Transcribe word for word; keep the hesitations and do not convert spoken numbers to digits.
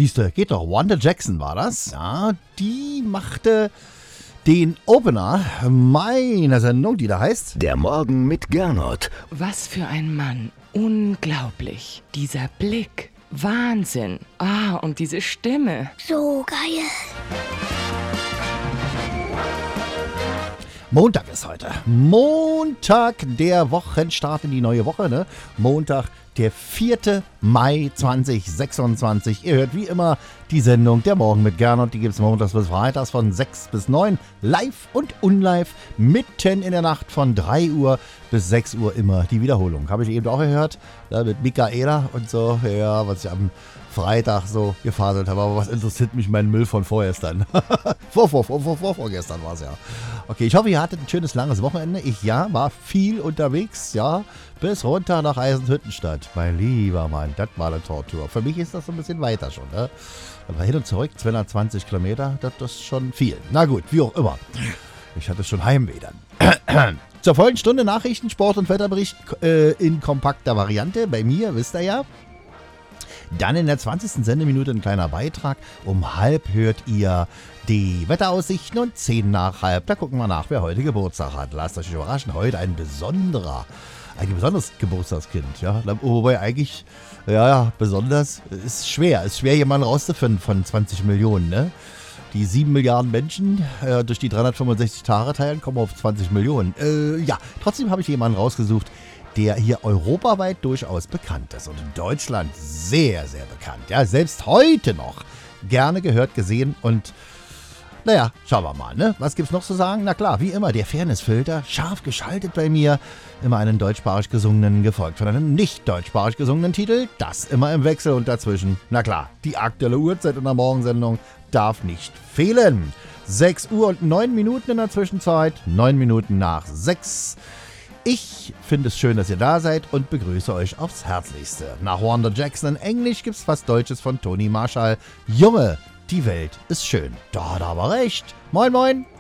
Siehste, geht doch. Wanda Jackson war das. Ja, die machte den Opener meiner Sendung, die da heißt Der Morgen mit Gernot. Was für ein Mann. Unglaublich. Dieser Blick. Wahnsinn. Ah, und diese Stimme. So geil. Montag ist heute. Montag, der Wochenstart in die neue Woche, ne? Montag, der vierte Mai zweitausendsechsundzwanzig. Ihr hört wie immer die Sendung Der Morgen mit Gernot. Die gibt es montags bis freitags von sechs bis neun. Live und unlive. Mitten in der Nacht von drei Uhr bis sechs Uhr immer die Wiederholung. Habe ich eben auch gehört. Da mit Michaela und so. Ja, was ich am Freitag so gefaselt habe. Aber was interessiert mich mein Müll von vorgestern? vor, vor, vor, vor, vor, vorgestern war es ja. Okay, ich hoffe, ihr hattet ein schönes, langes Wochenende. Ich, ja, war viel unterwegs, ja. Bis runter nach Eisenhüttenstadt. Mein lieber Mann, das war eine Tortur. Für mich ist das so ein bisschen weiter schon, ne? Aber hin und zurück, zweihundertzwanzig Kilometer, das ist schon viel. Na gut, wie auch immer. Ich hatte schon Heimweh dann. Zur folgenden Stunde Nachrichten, Sport und Wetterbericht äh, in kompakter Variante. Bei mir, wisst ihr ja. Dann in der zwanzigsten Sendeminute ein kleiner Beitrag. Um halb hört ihr die Wetteraussichten und zehn nach halb. Da gucken wir nach, wer heute Geburtstag hat. Lasst euch überraschen, heute ein besonderer, ein besonderes Geburtstagskind. Ja? Wobei eigentlich, ja, ja, besonders, ist schwer. Ist schwer, jemanden rauszufinden von zwanzig Millionen, ne? Die sieben Milliarden Menschen äh, durch die dreihundertfünfundsechzig Tage teilen, kommen auf zwanzig Millionen. Äh, ja, trotzdem habe ich jemanden rausgesucht, der hier europaweit durchaus bekannt ist und in Deutschland sehr, sehr bekannt. Ja, selbst heute noch gerne gehört, gesehen und naja, schauen wir mal, ne? Was gibt's noch zu sagen? Na klar, wie immer, der Fairnessfilter, scharf geschaltet bei mir, immer einen deutschsprachig gesungenen, gefolgt von einem nicht deutschsprachig gesungenen Titel, das immer im Wechsel und dazwischen. Na klar, die aktuelle Uhrzeit in der Morgensendung darf nicht fehlen. sechs Uhr und neun Minuten in der Zwischenzeit, neun Minuten nach sechs. Ich finde es schön, dass ihr da seid und begrüße euch aufs Herzlichste. Nach Wanda Jackson in Englisch gibt's was Deutsches von Toni Marshall. Junge, die Welt ist schön. Da hat er aber recht. Moin, moin.